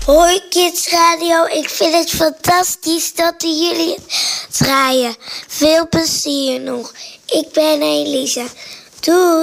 Hoi Kids Radio, ik vind het fantastisch dat jullie het draaien. Veel plezier nog. Ik ben Elisa. Doei.